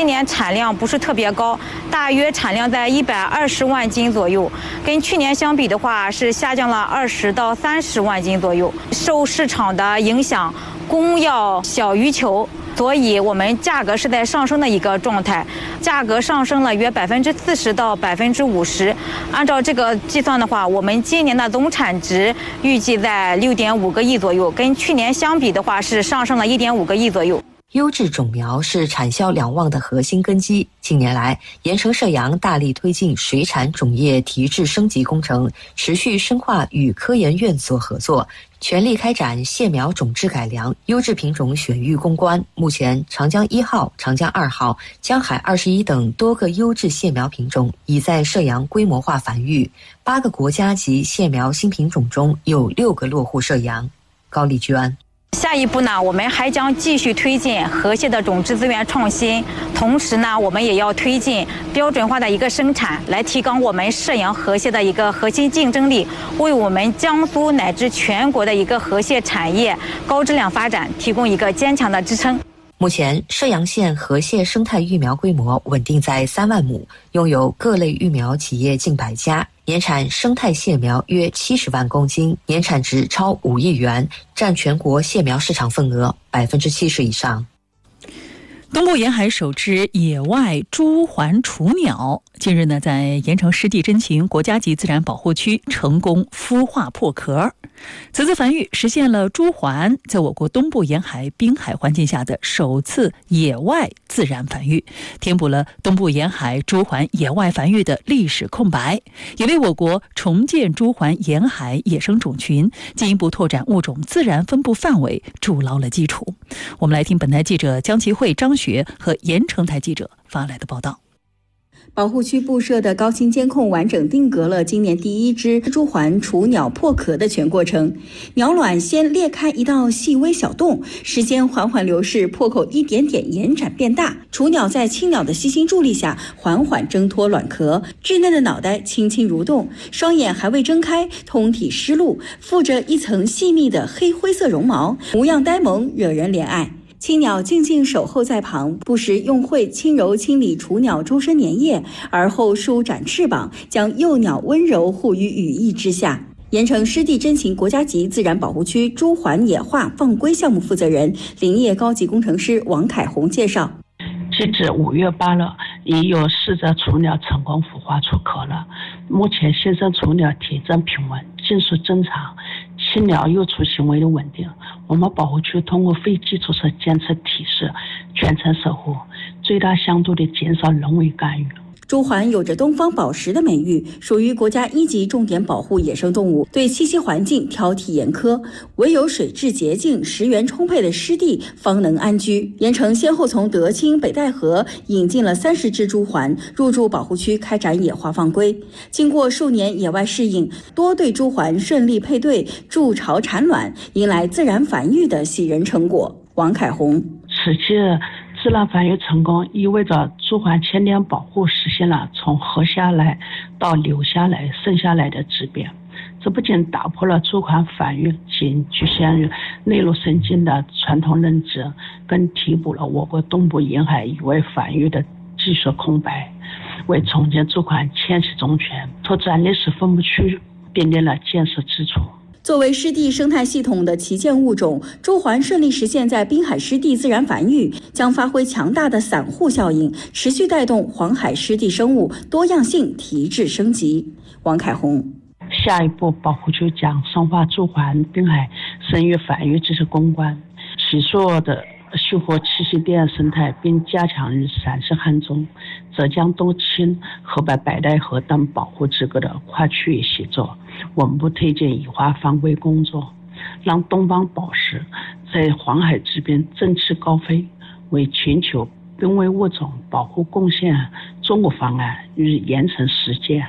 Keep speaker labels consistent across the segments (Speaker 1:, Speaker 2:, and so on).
Speaker 1: 今年产量不是特别高，大约产量在120万斤左右，跟去年相比的话是下降了20到30万斤左右。受市场的影响，供要小于求，所以我们价格是在上升的一个状态，价格上升了约40%到50%。按照这个计算的话，我们今年的总产值预计在6.5个亿左右，跟去年相比的话是上升了1.5个亿左右。
Speaker 2: 优质种苗是产销两旺的核心根基。近年来，盐城射阳大力推进水产种业提质升级工程，持续深化与科研院所合作，全力开展蟹苗种质改良、优质品种选育攻关。目前，长江1号、长江2号、江海21等多个优质蟹苗品种已在射阳规模化繁育，8个国家级蟹苗新品种中有6个落户射阳。高丽居安。
Speaker 1: 下一步呢，我们还将继续推进河蟹的种质资源创新，同时呢，我们也要推进标准化的一个生产，来提高我们射阳河蟹的一个核心竞争力，为我们江苏乃至全国的一个河蟹产业高质量发展提供一个坚强的支撑。
Speaker 2: 目前，射阳县河蟹生态育苗规模稳定在3万亩，拥有各类育苗企业近100家，年产生态蟹苗约70万公斤，年产值超5亿元，占全国蟹苗市场份额70%以上。
Speaker 3: 东部沿海首只野外朱鹮雏鸟近日呢，在盐城湿地珍禽国家级自然保护区成功孵化破壳。此次繁育实现了朱鹮在我国东部沿海滨海环境下的首次野外自然繁育，填补了东部沿海朱鹮野外繁育的历史空白，也为我国重建朱鹮沿海野生种群、进一步拓展物种自然分布范围筑牢了基础。我们来听本台记者江其慧、张学和盐城台记者发来的报道。
Speaker 4: 保护区布设的高清监控完整定格了今年第一只朱鹮雏鸟破壳的全过程。鸟卵先裂开一道细微小洞，时间缓缓流逝，破口一点点延展变大。雏鸟在青鸟的悉心助力下，缓缓挣脱卵壳，稚嫩的脑袋轻轻蠕动，双眼还未睁开，通体湿漉，附着一层细密的黑灰色绒毛，模样呆萌，惹人怜爱。青鸟静静守候在旁，不时用喙轻柔清理雏鸟周身粘液，而后舒展翅膀，将幼鸟温柔护于羽翼之下。盐城湿地珍禽国家级自然保护区朱鹮野化放归项目负责人、林业高级工程师王凯红介绍，
Speaker 5: 截至5月8日，已有4只雏鸟成功孵化出壳了。目前新生雏鸟体征平稳，技术正常，青鸟幼雏行为的稳定。我们保护区通过非基础设监测体式，全程守护，最大限度地减少人为干预。
Speaker 4: 朱鹮有着东方宝石的美誉，属于国家1级重点保护野生动物，对栖息环境挑剔严苛，唯有水质洁净、食源充沛的湿地方能安居。盐城先后从德清、北戴河引进了30只朱鹮入驻保护区开展野化放归，经过数年野外适应，多对朱鹮顺利配对筑巢产卵，迎来自然繁育的喜人成果。王凯红，
Speaker 5: 此次自然繁育成功，意味着朱鹮1000年保护实现了从活下来到留下来、生下来的质变。这不仅打破了朱鹮繁育仅局限于内陆生境的传统认知，更填补了我国东部沿海野外繁育的技术空白，为重建朱鹮迁徙种群、拓展历史分布区奠定了建设基础。
Speaker 4: 作为湿地生态系统的旗舰物种，朱鹮顺利实现在滨海湿地自然繁育，将发挥强大的散护效应，持续带动黄海湿地生物多样性提质升级。王凯红，
Speaker 5: 下一步保护区将深化朱鹮滨海生育繁育知识攻关，迅速的修复栖息地生态，并加强与陕西汉中、浙江东青、河北北戴河等保护机构的跨区域协作，稳步推进野化放归工作，让东方宝石在黄海这边振翅高飞，为全球濒危物种保护贡献中国方案与盐城实践。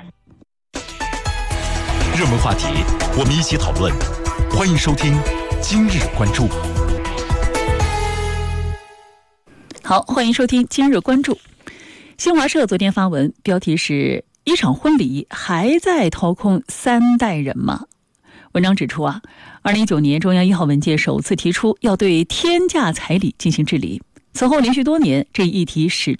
Speaker 6: 热门话题，我们一起讨论。欢迎收听今日关注。
Speaker 3: 好，欢迎收听今日关注。新华社昨天发文，标题是一场婚礼还在掏空3代人吗？文章指出2019年中央1号文件首次提出要对天价彩礼进行治理，此后连续多年这一议题始终